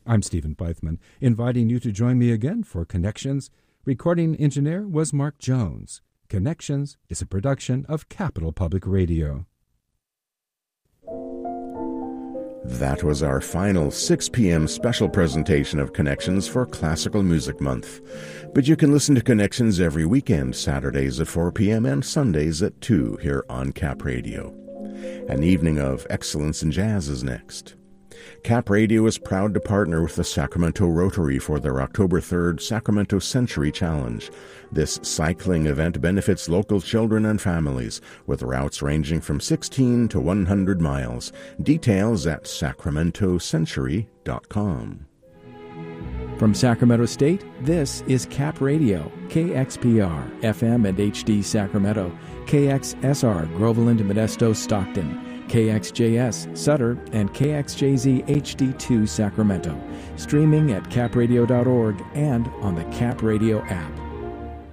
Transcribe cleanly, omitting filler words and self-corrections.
I'm Stephen Bythman, inviting you to join me again for Connections. Recording engineer was Mark Jones. Connections is a production of Capital Public Radio. That was our final 6 p.m. special presentation of Connections for Classical Music Month. But you can listen to Connections every weekend, Saturdays at 4 p.m. and Sundays at 2 here on Cap Radio. An evening of excellence in jazz is next. Cap Radio is proud to partner with the Sacramento Rotary for their October 3rd Sacramento Century Challenge. This cycling event benefits local children and families, with routes ranging from 16 to 100 miles. Details at sacramentocentury.com. From Sacramento State, this is Cap Radio, KXPR, FM and HD Sacramento, KXSR, Groveland, Modesto, Stockton, KXJS, Sutter, and KXJZ HD2 Sacramento. Streaming at capradio.org and on the Cap Radio app.